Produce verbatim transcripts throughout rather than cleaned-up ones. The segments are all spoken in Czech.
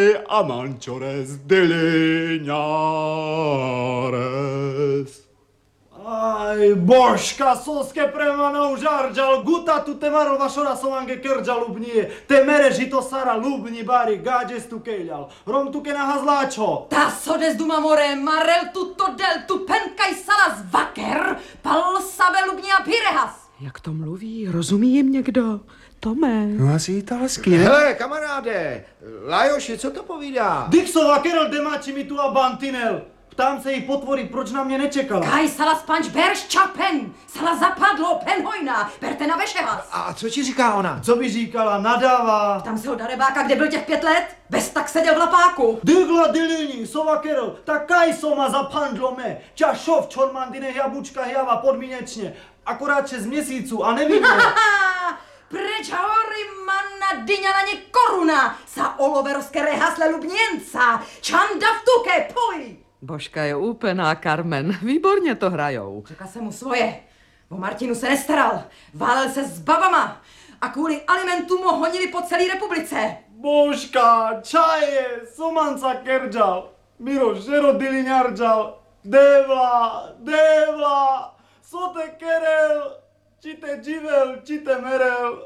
Amanchores deliñares. Aj, božka, soske premanou žarđal, guta tu te marol vašora somange krđa lubnije, te mere žito sara lubni bari, gađes tu kejljal, rom tu ke nahazláčo. Ta sodes duma more, marel tu to del tu penkaj salas vaker, pal sabe lubni a pirehas. Jak to mluví, rozumí jim někdo? Tome. No asi italsky, ne? Hele, kamaráde, Lajoši, co to povídá? Dixova kerel demači mi tu a bantinel. Ptám se jí potvory, proč na mě nečekala. Kaj salas panč berš čapen, salas zapadlo pen hojna, berte na vešehas. A co ti říká ona? Co by říkala, nadává. Tam se ho darebáka, kde byl těch pět let, bez tak seděl v lapáku. Dygla dilini, sova kerel, tak kaj soma zapandlo me. Ča šov čormandine jabučka java podmínečně. Akorát šest měsíců a nevím. Haha, preč hory manna dyňa na ně koruna, sa oloveroske rehasle lubněnca, čanda v tuke, poj. Božka je úplná, Carmen. Výborně to hrajou. Řekla jsem mu svoje. O Martinu se nestaral. Válel se s babama. A kvůli alimentům ho honili po celé republice. Božka, čaje, somanca kerđal. Miro, žero diliňarđal. Devla, devla, sote kerel, čite dživel, čite merel.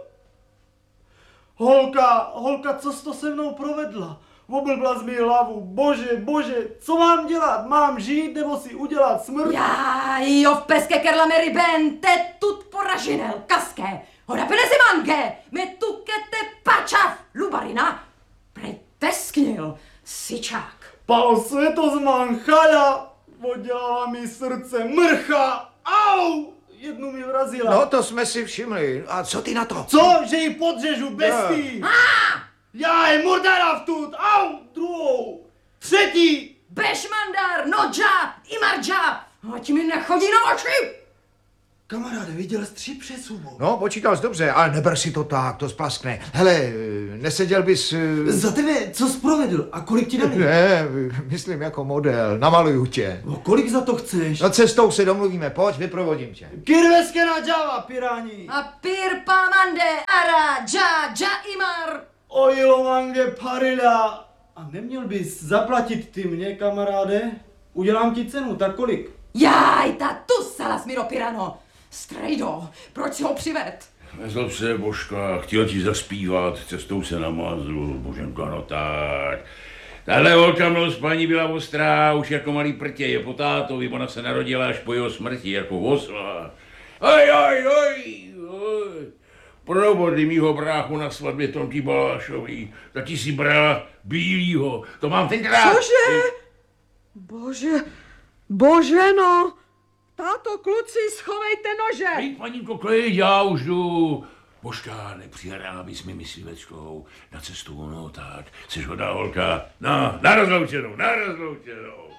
Holka, holka, co jsi to se mnou provedla? Oblbla z mi hlavu, bože, bože, co mám dělat? Mám žít nebo si udělat smrt? Já, jo, v peske kerla meri ben, te tut poražinel, kaske, hoda penezi mange, me tukete pačav, lubarina, prej tesknil, sičák. Palo světozman, chala, oddělala mi srdce, mrcha, au, jednu mi vrazila. No, to jsme si všimli. A co ty na to? Co, že ji podřežu bestii? Já je murdara vtut, au, druhou, třetí. Bešmandar, nodža, imarđa, ať mi nechodí na oči. Kamaráde, viděl jsi tři přesuny. No, počítal jsi dobře, ale neber si to tak, to splaskne. Hele, neseděl bys... eh, Za tebe, co jsi provedl a kolik ti dali? Ne, myslím jako model, namaluju tě. No, kolik za to chceš? No cestou se domluvíme, pojď, vyprovodím tě. Kirveske na Java, pirani. A pir pamande, ara, dža, dža imar. Ojilomange parila. A neměl bys zaplatit ty mě, kamaráde? Udělám ti cenu, tak kolik? Jaj, ta tu salas miro pirano. Strejdo, proč si ho přived? Nezlob se, Božka, chtěl ti zaspívat, cestou se namazl, Boženko, no tak. Tahle holka mnou s paní byla ostrá, už jako malý prtě, je po tátovi, ona se narodila až po jeho smrti, jako osla. Oj, oj, oj, oj. Provody mýho bráchu na svatbě Tomky Balášový, taky si brala bílýho, to mám tenkrát. Cože? Bože, bože no. Táto, kluci, schovejte nože. Hej, paninko, klid, já už jdu. Božka, nepřihrala bys mi myslivečkou na cestu, no tak, jsi hodná holka. No, na rozloučenou, na rozloučenou.